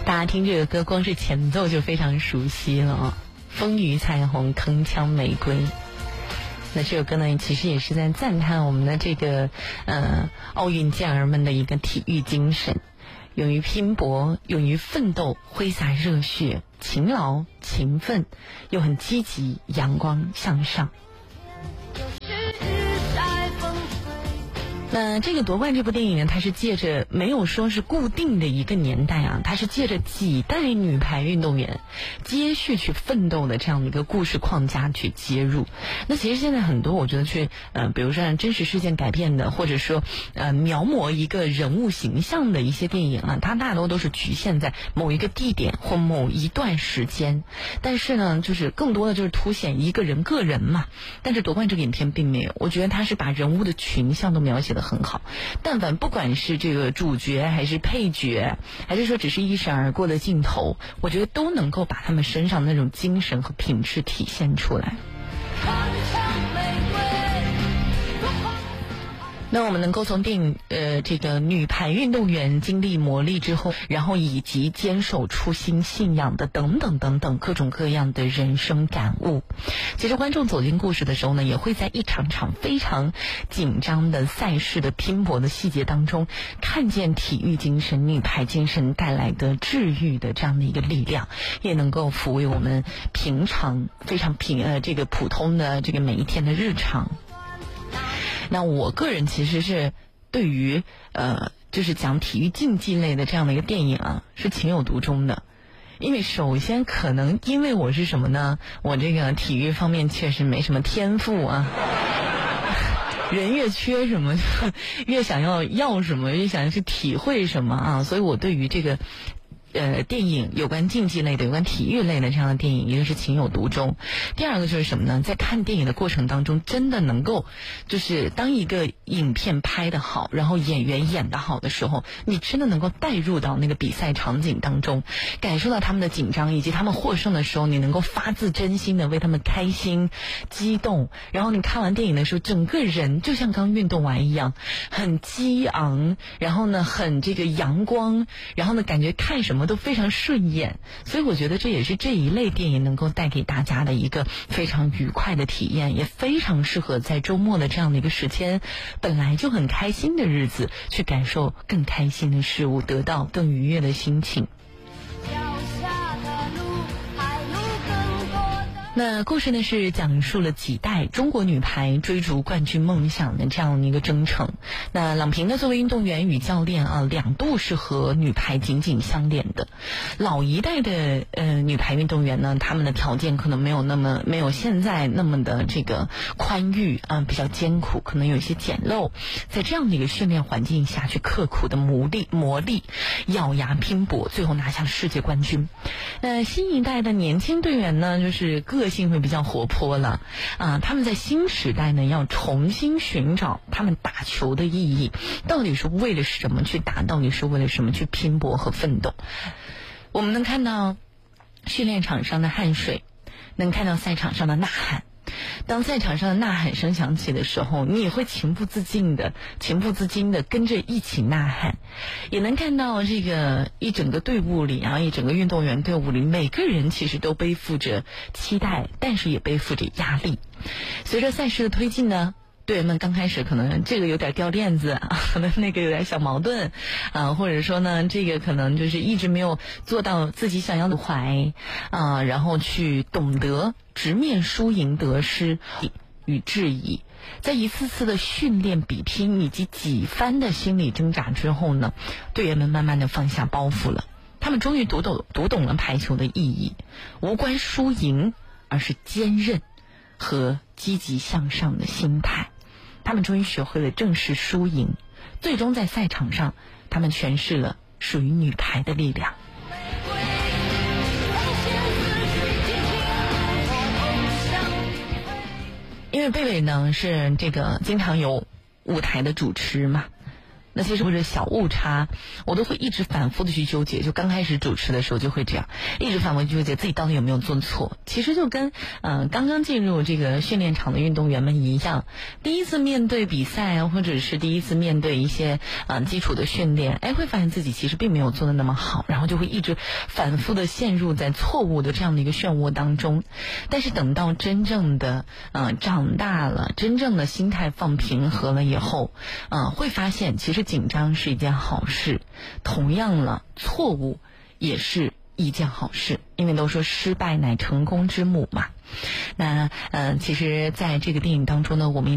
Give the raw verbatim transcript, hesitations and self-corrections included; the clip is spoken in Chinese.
大家听这个歌，光是前奏就非常熟悉了啊！风雨彩虹，铿锵玫瑰。那这首歌呢，其实也是在赞叹我们的这个呃奥运健儿们的一个体育精神，勇于拼搏，勇于奋斗，挥洒热血，勤劳勤奋，又很积极，阳光向上。那这个夺冠这部电影呢，它是借着没有说是固定的一个年代啊，它是借着几代女排运动员接续去奋斗的这样的一个故事框架去接入。那其实现在很多我觉得去呃，比如说按真实事件改编的，或者说呃描摹一个人物形象的一些电影啊，它大多都是局限在某一个地点或某一段时间，但是呢，就是更多的就是凸显一个人个人嘛。但是夺冠这个影片并没有，我觉得它是把人物的群像都描写的很好，但凡不管是这个主角还是配角，还是说只是一闪而过的镜头，我觉得都能够把他们身上的那种精神和品质体现出来。那我们能够从电影呃这个女排运动员经历磨砺之后，然后以及坚守初心信仰的等等等等各种各样的人生感悟，其实观众走进故事的时候呢，也会在一场场非常紧张的赛事的拼搏的细节当中，看见体育精神、女排精神带来的治愈的这样的一个力量，也能够抚慰我们平常非常平呃这个普通的这个每一天的日常。那我个人其实是对于呃就是讲体育竞技类的这样的一个电影啊，是情有独钟的。因为首先可能因为我是什么呢，我这个体育方面确实没什么天赋啊，人越缺什么越想要要什么，越想要去体会什么啊，所以我对于这个呃，电影有关竞技类的、有关体育类的这样的电影，一个是情有独钟。第二个就是什么呢？在看电影的过程当中，真的能够，就是当一个影片拍得好，然后演员演得好的时候，你真的能够带入到那个比赛场景当中，感受到他们的紧张，以及他们获胜的时候，你能够发自真心的为他们开心、激动。然后你看完电影的时候，整个人就像刚运动完一样，很激昂，然后呢，很这个阳光，然后呢，感觉看什么都非常顺眼，所以我觉得这也是这一类电影能够带给大家的一个非常愉快的体验，也非常适合在周末的这样的一个时间，本来就很开心的日子，去感受更开心的事物，得到更愉悦的心情。那故事呢是讲述了几代中国女排追逐冠军梦想的这样的一个征程。那郎平呢作为运动员与教练啊，两度是和女排紧紧相连的。老一代的呃女排运动员呢，他们的条件可能没有那么没有现在那么的这个宽裕啊、呃，比较艰苦，可能有一些简陋。在这样的一个训练环境下去刻苦的磨砺磨砺，咬牙拼搏，最后拿下了世界冠军。那新一代的年轻队员呢，就是个性会比较活泼了啊，他们在新时代呢要重新寻找他们打球的意义，到底是为了什么去打，到底是为了什么去拼搏和奋斗。我们能看到训练场上的汗水，能看到赛场上的呐喊。当赛场上的呐喊声响起的时候，你也会情不自禁的情不自禁的跟着一起呐喊。也能看到这个一整个队伍里啊，一整个运动员队伍里，每个人其实都背负着期待，但是也背负着压力。随着赛事的推进呢，队员们刚开始可能这个有点掉链子，可能那个有点小矛盾啊，或者说呢，这个可能就是一直没有做到自己想要的怀啊，然后去懂得直面输赢得失与质疑，在一次次的训练比拼以及几番的心理挣扎之后呢，队员们慢慢的放下包袱了，他们终于读懂读懂了排球的意义，无关输赢，而是坚韧和积极向上的心态。他们终于学会了正视输赢，最终在赛场上，他们诠释了属于女排的力量。因为贝贝呢是这个经常有舞台的主持嘛， 那其实或者小误差，我都会一直反复的去纠结。就刚开始主持的时候就会这样，一直反复纠结自己到底有没有做错。其实就跟呃刚刚进入这个训练场的运动员们一样，第一次面对比赛啊，或者是第一次面对一些呃基础的训练，哎，会发现自己其实并没有做的那么好，然后就会一直反复的陷入在错误的这样的一个漩涡当中。但是等到真正的呃长大了，真正的心态放平和了以后，呃会发现其实紧张是一件好事，同样了，错误也是一件好事，因为都说失败乃成功之母嘛。那呃，其实在这个电影当中呢，我们